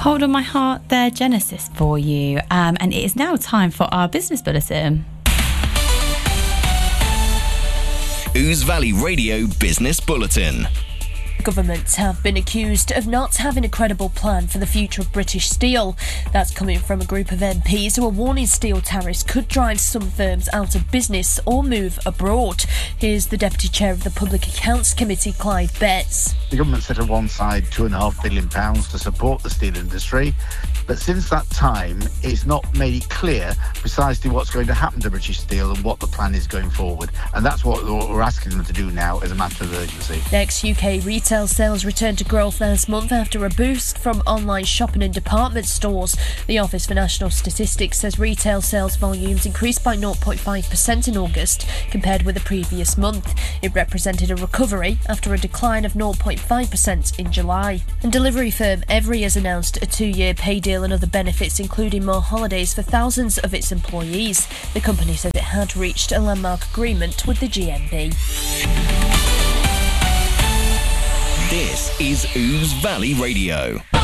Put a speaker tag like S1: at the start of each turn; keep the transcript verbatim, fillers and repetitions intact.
S1: Hold on my heart, their Genesis for you. Um, and it is now time for our business bulletin.
S2: Ouse Valley Radio Business Bulletin.
S3: Governments have been accused of not having a credible plan for the future of British steel. That's coming from a group of M Ps who are warning steel tariffs could drive some firms out of business or move abroad. Here's the Deputy Chair of the Public Accounts Committee, Clive Betts.
S4: The government set on one side two and a half billion pounds to support the steel industry, but since that time it's not made it clear precisely what's going to happen to British Steel and what the plan is going forward, and that's what we're asking them to do now as a matter of urgency.
S3: Next, U K retail sales returned to growth last month after a boost from online shopping and department stores. The Office for National Statistics says retail sales volumes increased by zero point five percent in August compared with the previous month. It represented a recovery after a decline of zero point five percent in July. And delivery firm Evri has announced a two-year pay deal and other benefits, including more holidays for thousands of its employees. The company said it had reached a landmark agreement with the G M B.
S2: This is Ouse Valley Radio.